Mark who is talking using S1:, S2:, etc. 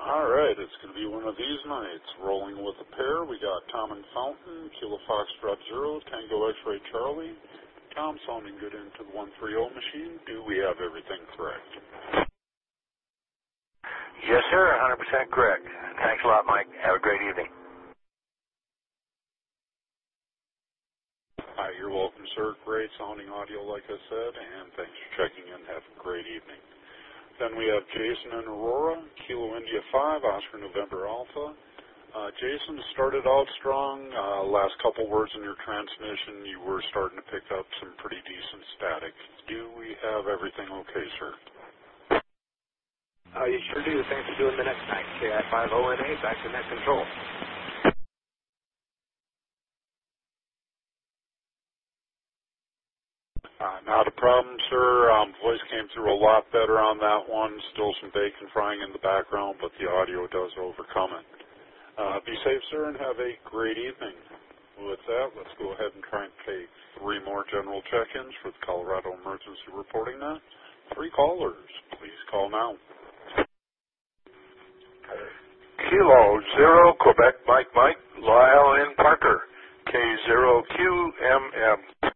S1: All right, it's going to be one of these nights. Rolling with a pair, we got Tom and Fountain, Kilo Foxtrot 0, Tango X-Ray Charlie. Tom sounding good into the 130 machine. Do we have everything correct?
S2: Yes, sir, 100% correct. Thanks a lot, Mike. Have a great evening.
S1: Hi, you're welcome, sir. Great sounding audio, like I said, and thanks for checking in. Have a great evening. Then we have Jason and Aurora, Kilo India 5, Oscar November Alpha. Jason started out strong. Last couple words in your transmission, you were starting to pick up some pretty decent static. Do we have everything okay, sir?
S3: You sure do. Thanks for doing the next night. KI50NA, back to net control.
S1: Not a problem, sir. Voice came through a lot better on that one. Still some bacon frying in the background, but the audio does overcome it. Be safe, sir, and have a great evening. With that, let's go ahead and try and take 3 more general check-ins for the Colorado Emergency Reporting Net. 3 callers. Please call now.
S2: Kilo 0, Quebec Mike, Lyle and Parker, K0QMM.